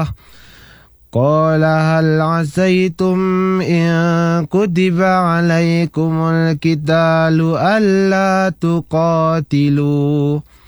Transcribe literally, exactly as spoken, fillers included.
الآية قال هل عسيتم إن كتب عليكم القتال ألا تقاتلوا